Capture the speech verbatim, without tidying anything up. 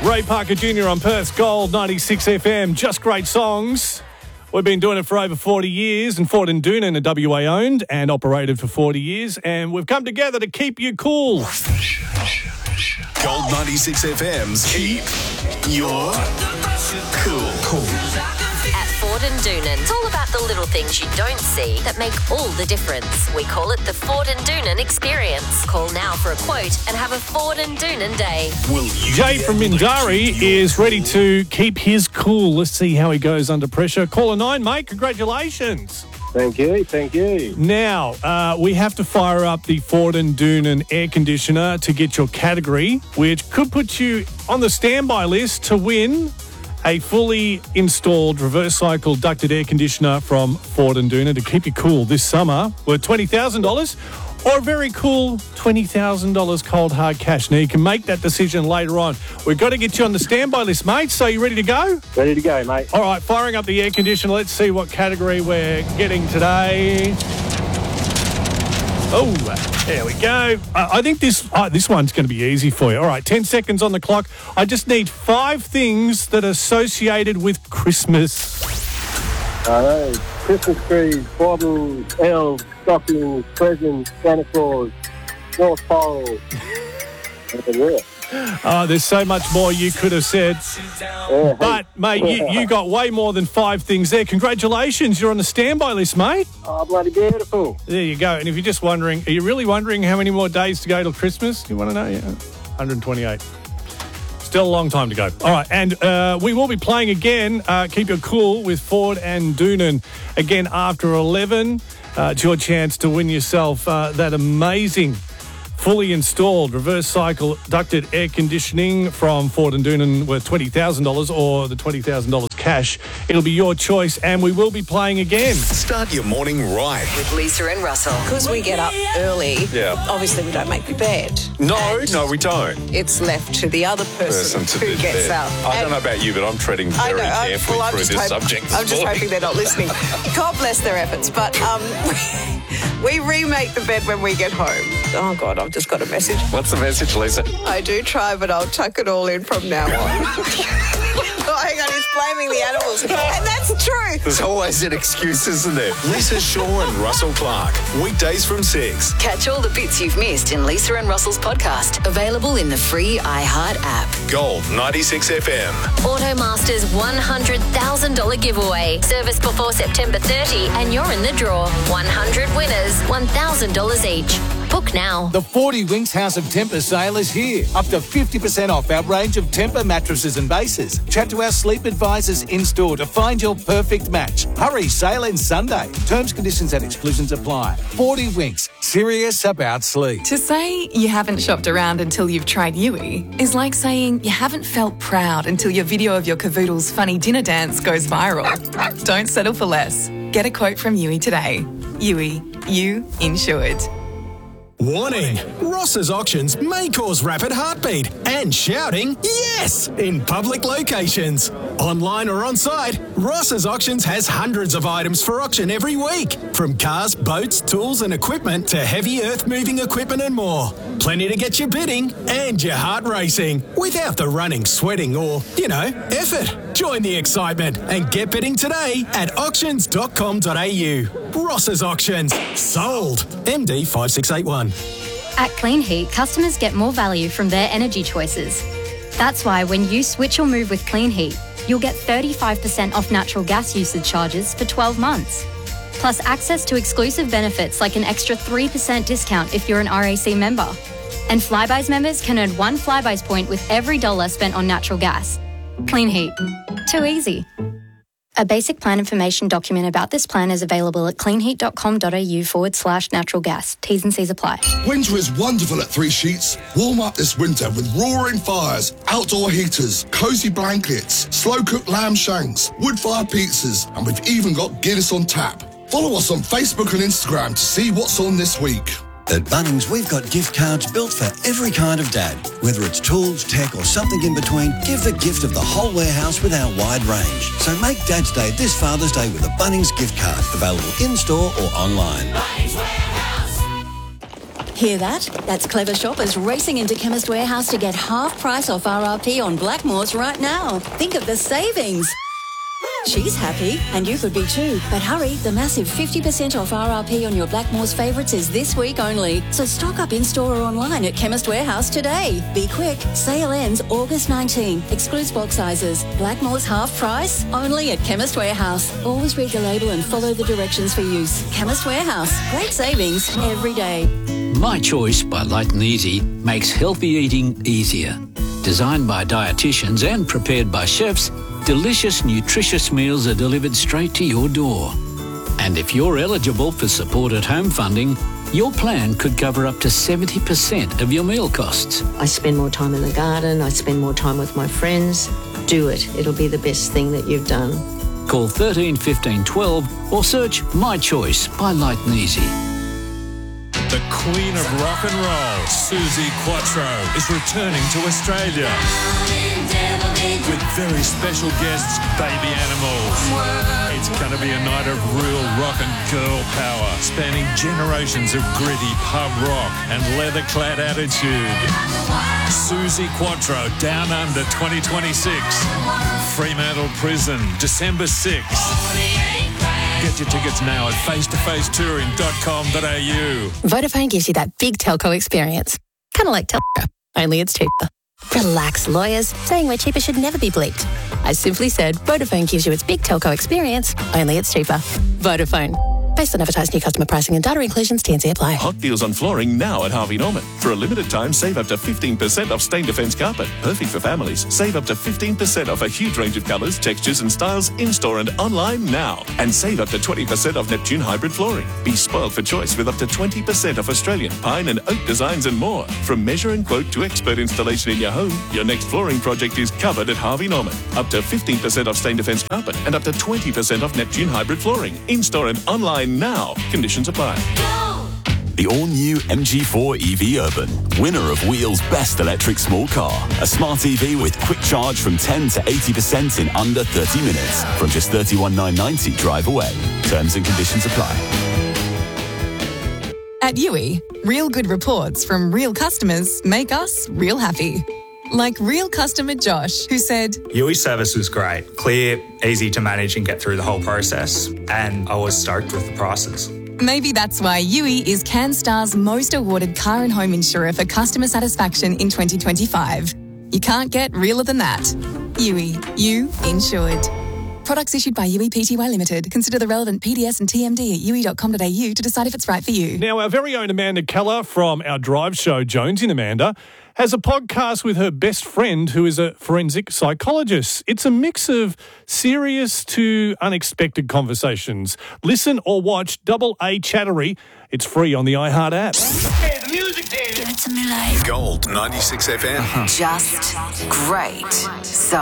Ray Parker Junior on Perth's Gold ninety-six F M. Just great songs. We've been doing it for over forty years, and Ford and Doonan are W A owned and operated for forty years, and we've come together to keep you cool. Gold ninety-six F M's Keep Your Cool. Cool. At Ford and Doonan, it's all about the little things you don't see that make all the difference. We call it the Ford and Doonan experience. Call now for a quote and have a Ford and Doonan day. Will you Jay from Mindarie is ready to keep his cool. Let's see how he goes under pressure. Caller nine, mate. Congratulations. Thank you, thank you. Now, uh, we have to fire up the Ford and Doonan air conditioner to get your category, which could put you on the standby list to win a fully installed reverse cycle ducted air conditioner from Ford and Doonan to keep you cool this summer worth twenty thousand dollars or a very cool twenty thousand dollars cold hard cash. Now, you can make that decision later on. We've got to get you on the standby list, mate. So you ready to go? Ready to go, mate. All right, firing up the air conditioner. Let's see what category we're getting today. Oh, there we go. Uh, I think this uh, this one's going to be easy for you. All right, ten seconds on the clock. I just need five things that are associated with Christmas. I know. Christmas trees, bottles, elves, stockings, presents, Santa Claus, North Pole. Yeah. Oh, there's so much more you could have said. Yeah. But, mate, you, you got way more than five things there. Congratulations. You're on the standby list, mate. Oh, bloody beautiful. There you go. And if you're just wondering, are you really wondering how many more days to go till Christmas? You want to know? Yeah. one hundred twenty-eight. Still a long time to go. All right, and uh, we will be playing again, uh, Keep Your Cool with Ford and Doonan again after eleven. Uh, it's your chance to win yourself uh, that amazing fully installed reverse cycle ducted air conditioning from Ford and Doonan worth twenty thousand dollars or the twenty thousand dollars cash. It'll be your choice, and we will be playing again. Start your morning right. With Lisa and Russell. Because we get up early, Yeah. obviously we don't make the bed. No, And no, we don't. It's left to the other person, Person to who do gets that. up. I don't And know about you, but I'm treading I very know, I- carefully well, I'm through just this hope- subject this I'm just morning. hoping they're not listening. God bless their efforts. But um, we remake the bed when we get home. Oh, God, I've just got a message. What's the message, Lisa? I do try, but I'll tuck it all in from now on. Oh, hang on, he's blaming the animals. And that's true. There's always an excuse, isn't there? Lisa Shaw and Russell Clark. Weekdays from six. Catch all the bits you've missed in Lisa and Russell's podcast. Available in the free iHeart app. Gold ninety-six F M. Automaster's one hundred thousand dollars giveaway. Service before September thirtieth and you're in the draw. one hundred winners, one thousand dollars each. Book now. The forty Winks House of Temper sale is here. Up to fifty percent off our range of Temper mattresses and bases. Chat to our sleep advisors in-store to find your perfect match. Hurry, sale ends Sunday. Terms, conditions and exclusions apply. forty Winks, serious about sleep. To say you haven't shopped around until you've tried Yui is like saying you haven't felt proud until your video of your cavoodle's funny dinner dance goes viral. Don't settle for less. Get a quote from Yui today. Yui, you insured. Warning! Ross's auctions may cause rapid heartbeat and shouting yes in public locations. Online or on site, Ross's Auctions has hundreds of items for auction every week. From cars, boats, tools and equipment to heavy earth-moving equipment and more. Plenty to get you bidding and your heart racing without the running, sweating or, you know, effort. Join the excitement and get bidding today at auctions dot com dot a u. Ross's Auctions. Sold. M D five six eight one. At Clean Heat, customers get more value from their energy choices. That's why when you switch or move with Clean Heat, you'll get thirty-five percent off natural gas usage charges for twelve months. Plus access to exclusive benefits like an extra three percent discount if you're an R A C member. And Flybuys members can earn one Flybuys point with every dollar spent on natural gas. Clean Heat. Too easy. A basic plan information document about this plan is available at cleanheat dot com dot a u forward slash natural gas. T's and C's apply. Winter is wonderful at Three Sheets. Warm up this winter with roaring fires, outdoor heaters, cosy blankets, slow-cooked lamb shanks, wood-fired pizzas, and we've even got Guinness on tap. Follow us on Facebook and Instagram to see what's on this week. At Bunnings, we've got gift cards built for every kind of dad. Whether it's tools, tech or something in between, give the gift of the whole warehouse with our wide range. So make Dad's Day this Father's Day with a Bunnings gift card, available in-store or online. Hear that? That's clever shoppers racing into Chemist Warehouse to get half price off R R P on Blackmores right now. Think of the savings. She's happy, and you could be too. But hurry, the massive fifty percent off R R P on your Blackmores favourites is this week only. So stock up in-store or online at Chemist Warehouse today. Be quick. Sale ends August nineteenth. Excludes box sizes. Blackmores half price, only at Chemist Warehouse. Always read the label and follow the directions for use. Chemist Warehouse. Great savings every day. My Choice by Light and Easy makes healthy eating easier. Designed by dietitians and prepared by chefs, delicious, nutritious meals are delivered straight to your door. And if you're eligible for support at home funding, your plan could cover up to seventy percent of your meal costs. I spend more time in the garden, I spend more time with my friends. Do it. It'll be the best thing that you've done. Call thirteen fifteen twelve or search My Choice by Light and Easy. The Queen of Rock and Roll, Suzi Quatro, is returning to Australia with very special guests, Baby Animals. It's going to be a night of real rock and girl power, spanning generations of gritty pub rock and leather-clad attitude. Suzi Quatro, Down Under twenty twenty-six. Fremantle Prison, December sixth. Get your tickets now at face to face touring dot com dot a u. Vodafone gives you that big telco experience. Kind of like telco, only it's cheaper. Relax, lawyers. Saying we're cheaper should never be bleeped. I simply said Vodafone gives you its big telco experience, only it's cheaper. Vodafone. Based on advertised new customer pricing and data inclusions, T N C apply. Hot deals on flooring now at Harvey Norman. For a limited time, save up to fifteen percent off Stain Defence carpet. Perfect for families. Save up to fifteen percent off a huge range of colours, textures and styles in-store and online now. And save up to twenty percent off Neptune hybrid flooring. Be spoiled for choice with up to twenty percent off Australian, pine and oak designs and more. From measure and quote to expert installation in your home, your next flooring project is covered at Harvey Norman. Up to fifteen percent off Stain Defence carpet and up to twenty percent off Neptune hybrid flooring. In-store and online now. Conditions apply. The all-new M G four E V Urban, winner of Wheel's Best Electric Small Car. A smart E V with quick charge from ten to eighty percent in under thirty minutes. From just thirty-one thousand nine hundred ninety drive away. Terms and conditions apply. At U I, real good reports from real customers make us real happy. Like real customer Josh, who said, U I service was great, clear, easy to manage and get through the whole process, and I was stoked with the prices. Maybe that's why U I is CanStar's most awarded car and home insurer for customer satisfaction in twenty twenty-five. You can't get realer than that. U I, you insured. Products issued by U I P T Y Limited. Consider the relevant P D S and T M D at u i dot com dot a u to decide if it's right for you. Now, our very own Amanda Keller from our drive show, Jonesy and Amanda, has a podcast with her best friend who is a forensic psychologist. It's a mix of serious to unexpected conversations. Listen or watch Double A Chattery. It's free on the iHeart app. Hey, the music, David. Give it to me live. Gold ninety-six F M. Just great. So